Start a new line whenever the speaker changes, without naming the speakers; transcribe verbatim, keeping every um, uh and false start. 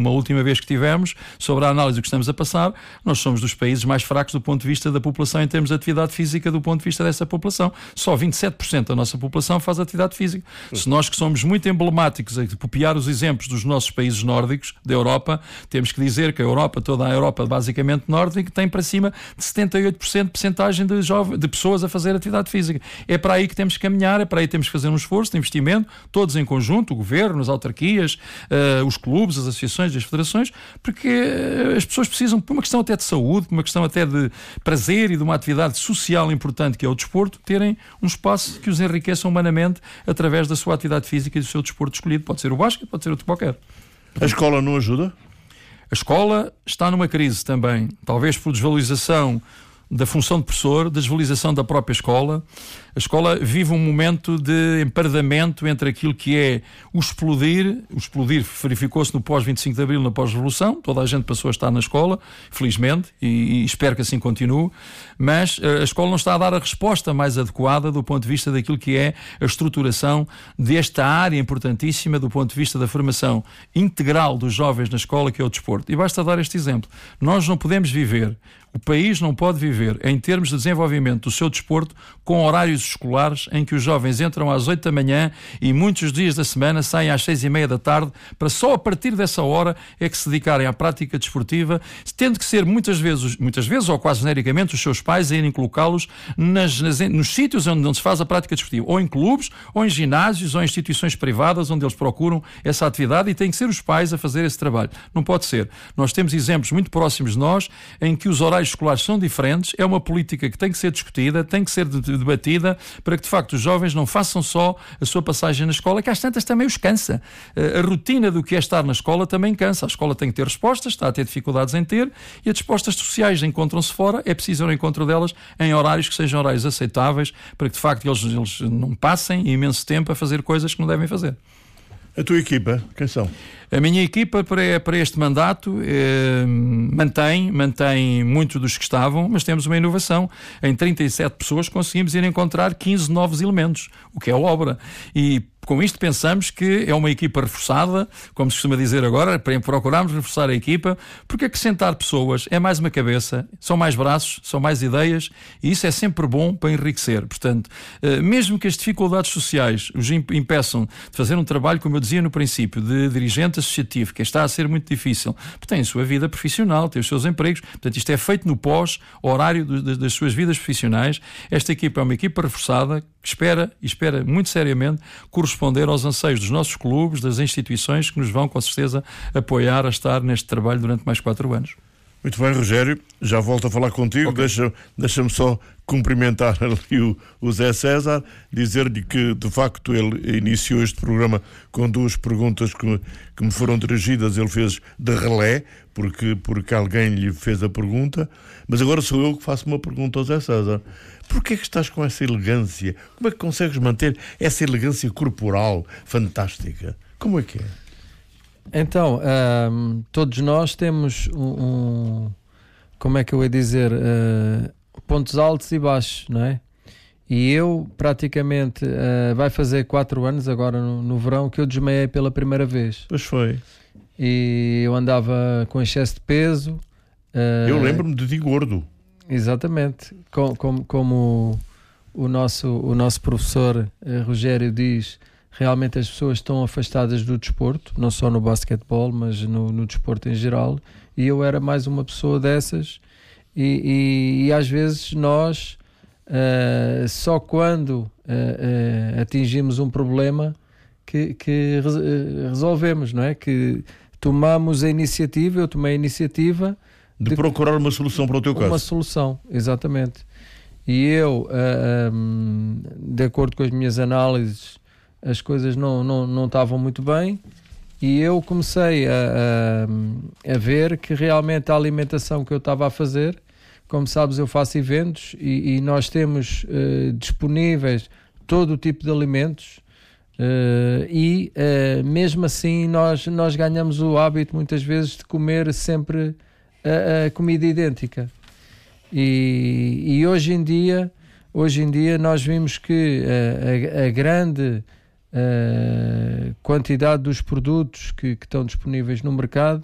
numa última vez que tivemos, sobre a análise do que estamos a passar, nós somos dos países mais fracos do ponto de vista da população em termos de atividade física do ponto de vista dessa população. Só vinte e sete por cento da nossa população faz atividade física. Se nós que somos muito emblemáticos a copiar os exemplos dos nossos países nórdicos, da Europa, temos que dizer que a Europa, toda a Europa basicamente nórdica, tem para cima de setenta e oito por cento de percentagem de, jovens, de pessoas a fazer atividade física. É para aí que temos que caminhar, é para aí que temos que fazer um esforço de investimento, todos em conjunto, o governo, as autarquias, uh, os clubes, as associações, as federações, porque uh, as pessoas precisam, por uma questão até de saúde, por uma questão até de prazer e de uma atividade social importante que é o desporto, terem um espaço que os enriqueça humanamente através da sua atividade física e do seu desporto escolhido. Pode ser o basquete, pode ser outro qualquer.
A escola não ajuda?
A escola está numa crise também, talvez por desvalorização da função de professor, da desvalorização da própria escola. A escola vive um momento de emparedamento entre aquilo que é o explodir. O explodir verificou-se no pós-vinte e cinco de Abril, na pós-revolução. Toda a gente passou a estar na escola, felizmente, e, e espero que assim continue. Mas a escola não está a dar a resposta mais adequada do ponto de vista daquilo que é a estruturação desta área importantíssima do ponto de vista da formação integral dos jovens na escola, que é o desporto. E basta dar este exemplo. Nós não podemos viver, o país não pode viver, em termos de desenvolvimento do seu desporto, com horários escolares em que os jovens entram às oito da manhã e muitos dias da semana saem às seis e meia da tarde, para só a partir dessa hora é que se dedicarem à prática desportiva, tendo que ser muitas vezes, muitas vezes ou quase genericamente, os seus pais a irem colocá-los nas, nas, nos sítios onde não se faz a prática desportiva, ou em clubes, ou em ginásios, ou em instituições privadas onde eles procuram essa atividade, e têm que ser os pais a fazer esse trabalho. Não pode ser. Nós temos exemplos muito próximos de nós em que os horários escolares são diferentes, é uma política que tem que ser discutida, tem que ser debatida, para que de facto os jovens não façam só a sua passagem na escola, que às tantas também os cansa. A rotina do que é estar na escola também cansa. A escola tem que ter respostas, está a ter dificuldades em ter, e as respostas sociais encontram-se fora, é preciso ir ao encontro delas em horários que sejam horários aceitáveis, para que de facto eles, eles não passem imenso tempo a fazer coisas que não devem fazer.
A tua equipa, quem são?
A minha equipa para, para este mandato eh, mantém, mantém muito dos que estavam, mas temos uma inovação. Em trinta e sete pessoas conseguimos ir encontrar quinze novos elementos, o que é obra. E com isto pensamos que é uma equipa reforçada, como se costuma dizer agora, procuramos reforçar a equipa, porque acrescentar pessoas é mais uma cabeça, são mais braços, são mais ideias, e isso é sempre bom para enriquecer. Portanto, mesmo que as dificuldades sociais os impeçam de fazer um trabalho, como eu dizia no princípio, de dirigente associativo, que está a ser muito difícil, porque tem a sua vida profissional, tem os seus empregos, portanto isto é feito no pós-horário das suas vidas profissionais. Esta equipa é uma equipa reforçada, que espera, e espera muito seriamente, corresponder aos anseios dos nossos clubes, das instituições que nos vão, com certeza, apoiar a estar neste trabalho durante mais quatro anos.
Muito bem, Rogério, já volto a falar contigo. Okay. Deixa, deixa-me só cumprimentar ali o, o Zé César, dizer-lhe que, de facto, ele iniciou este programa com duas perguntas que, que me foram dirigidas. Ele fez de relé, porque, porque alguém lhe fez a pergunta, mas agora sou eu que faço uma pergunta ao Zé César. Porquê é que estás com essa elegância? Como é que consegues manter essa elegância corporal fantástica? Como é que é?
Então, um, todos nós temos um, um, como é que eu ia dizer, uh, pontos altos e baixos, não é? E eu, praticamente, uh, vai fazer quatro anos agora no, no verão que eu desmaiei pela primeira vez.
Pois foi.
E eu andava com excesso de peso. Uh,
eu lembro-me de ti gordo.
Exatamente. Com, com, como o, o, nosso, o nosso professor uh, Rogério diz, realmente as pessoas estão afastadas do desporto, não só no basquetebol, mas no, no desporto em geral, e eu era mais uma pessoa dessas, e, e, e às vezes nós, uh, só quando uh, uh, atingimos um problema que, que res, uh, resolvemos, não é? Que tomamos a iniciativa, eu tomei a iniciativa
de, de procurar uma solução para o teu caso.
Uma solução, exatamente. E eu, uh, um, de acordo com as minhas análises, as coisas não, não, não estavam muito bem, e eu comecei a, a, a ver que realmente a alimentação que eu estava a fazer, como sabes, eu faço eventos e, e nós temos uh, disponíveis todo o tipo de alimentos, uh, e uh, mesmo assim nós, nós ganhamos o hábito muitas vezes de comer sempre a, a comida idêntica. E, e hoje em dia, hoje em dia nós vimos que a, a, a grande Uh, quantidade dos produtos que, que estão disponíveis no mercado